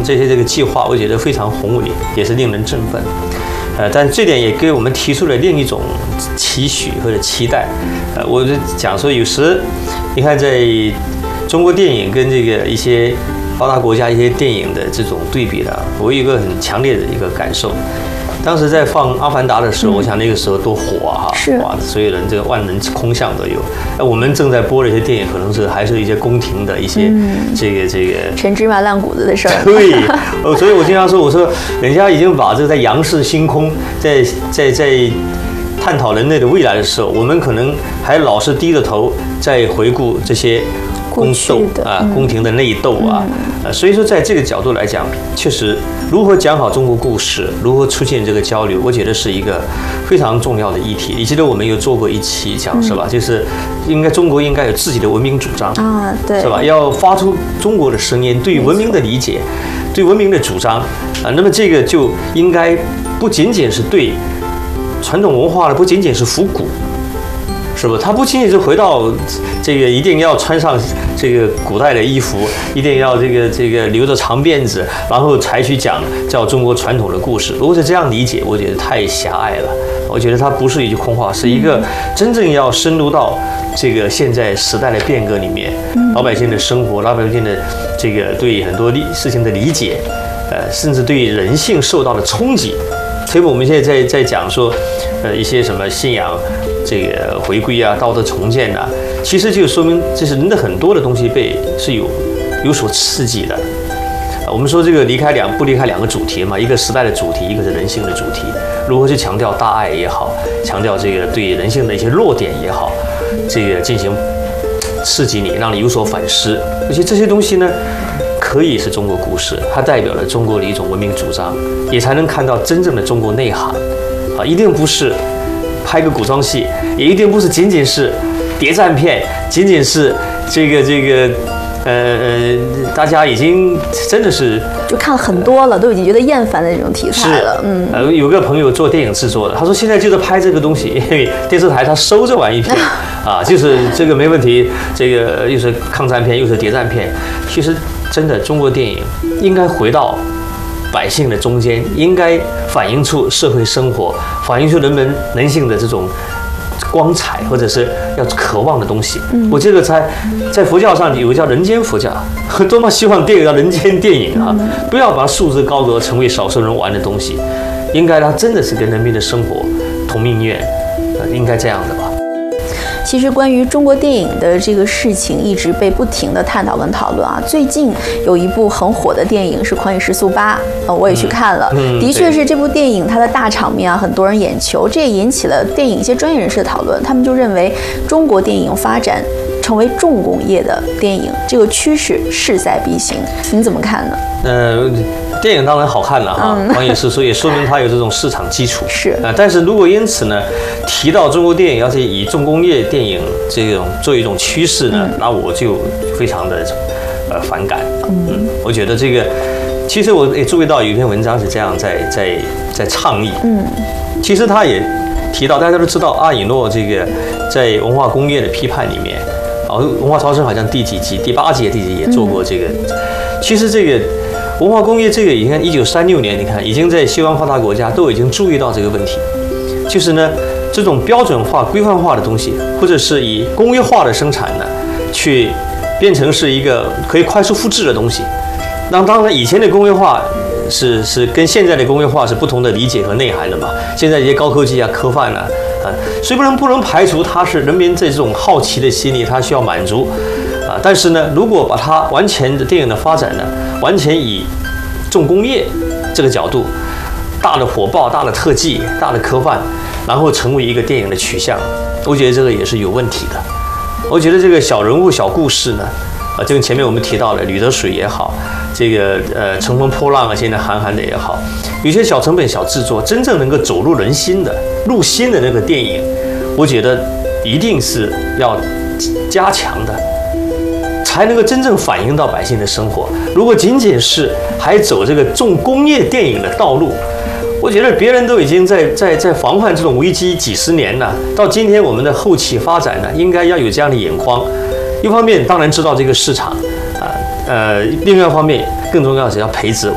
这个计划，我觉得非常宏伟，也是令人振奋。但这点也给我们提出了另一种期许或者期待。我就讲说，有时你看，在中国电影跟这个一些发达国家一些电影的这种对比呢，我有一个很强烈的一个感受。当时在放《阿凡达》的时候，我想那个时候多火啊！哇，所有人这个万人空巷都有。我们正在播的一些电影，可能是还是一些宫廷的一些这个陈芝麻烂谷子的事儿。 对，所以我经常说，我说人家已经把这个在仰视星空，在探讨人类的未来的时候，我们可能还老是低着头在回顾这些宫斗啊、宫廷的内斗啊。所以说，在这个角度来讲，确实如何讲好中国故事，如何出现这个交流，我觉得是一个非常重要的议题。你记得我们有做过一期讲是吧？就是中国应该有自己的文明主张啊，对，是吧？要发出中国的声音，对于文明的理解，对文明的主张啊。那么这个就应该不仅仅是对传统文化的，不仅仅是复古。是不？他不仅仅是回到这个一定要穿上这个古代的衣服，一定要这个留着长辫子，然后才去讲叫中国传统的故事。如果是这样理解，我觉得太狭隘了。我觉得它不是一句空话，是一个真正要深入到这个现在时代的变革里面，老百姓的生活，老百姓的这个对很多事情的理解，甚至对人性受到的冲击。所以我们现在在讲说，一些什么信仰这个回归啊、道德重建啊，其实就说明这是人的很多的东西是有所刺激的。我们说这个不离开两个主题嘛，一个时代的主题，一个是人性的主题。如何去强调大爱也好，强调这个对人性的一些弱点也好，这个进行刺激你，让你有所反思。而且这些东西呢，可以是中国故事，它代表了中国的一种文明主张，也才能看到真正的中国内涵。啊，一定不是拍个古装戏，也一定不是仅仅是谍战片，仅仅是这个大家已经真的是就看了很多了，都已经觉得厌烦的这种题材了。 有个朋友做电影制作的，他说现在就是拍这个东西，因为电视台他收这玩意片啊，就是这个没问题，这个又是抗战片又是谍战片。其实真的中国电影应该回到百姓的中间，应该反映出社会生活，反映出人性的这种光彩，或者是要渴望的东西。我这个在佛教上有个叫人间佛教，多么希望电影叫人间电影啊！不要把束之高阁，成为少数人玩的东西，应该它真的是跟人民的生活同命运，应该这样的吧。 其实关于中国电影的这个事情一直被不停的探讨跟讨论啊。最近有一部很火的电影是《狂野时速8》，我也去看了，的确是这部电影它的大场面啊，很多人眼球，这也引起了电影一些专业人士的讨论。他们就认为中国电影发展成为重工业的电影，这个趋势势在必行，您怎么看呢？ 电影当然好看了啊，狂野时速也说明它有这种市场基础。 是但是如果因此呢，提到中国电影要是以重工业电影这种作为一种趋势呢，那我就非常的反感。我觉得这个，其实我也注意到有一篇文章是这样在倡议。其实他也提到，大家都知道阿以诺这个在文化工业的批判里面，文化超生好像第几集，第8集、第几集也做过这个。其实这个文化工业这个，你看1936年，你看已经在西方发达国家都已经注意到这个问题，就是呢这种标准化、规范化的东西，或者是以工业化的生产呢，去变成是一个可以快速复制的东西。那当然，以前的工业化是跟现在的工业化是不同的理解和内涵的嘛。现在一些高科技啊、科幻啊，所以不能排除它是人民这种好奇的心理，它需要满足。但是呢，如果把它完全的电影的发展呢，完全以重工业这个角度，大的火爆、大的特技、大的科幻，然后成为一个电影的取向，我觉得这个也是有问题的。我觉得这个小人物、小故事呢，就跟前面我们提到的吕得水也好，这个乘风破浪啊，现在韩寒的也好，有些小成本、小制作，真正能够走入人心的、入心的那个电影，我觉得一定是要加强的。才能够真正反映到百姓的生活。如果仅仅是还走这个重工业电影的道路，我觉得别人都已经在防范这种危机几十年了。到今天我们的后期发展呢，应该要有这样的眼光。一方面当然知道这个市场，另外一方面更重要的是要培植